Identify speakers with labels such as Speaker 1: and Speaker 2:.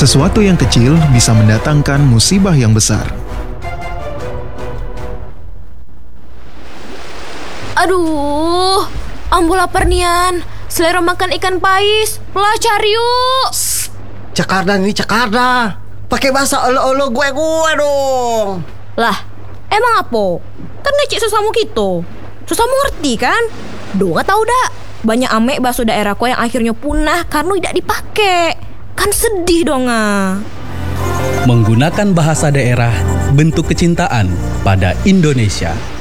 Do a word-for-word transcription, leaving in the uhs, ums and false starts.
Speaker 1: Sesuatu yang kecil bisa mendatangkan musibah yang besar.
Speaker 2: Aduh, ambo lapar nian. Selera makan ikan pais. Lah cari yuk.
Speaker 3: Cakarda nih cakarda. Pakai bahasa olo-olo gue-gue dong.
Speaker 2: Lah, emang apa? Kan ngecek sesamu gitu. Sesamu ngerti kan? Do nggak tahu dak. Banyak ame bakso daerahku yang akhirnya punah karena tidak dipakai. Kan sedih dong ah.
Speaker 4: Menggunakan bahasa daerah bentuk kecintaan pada Indonesia.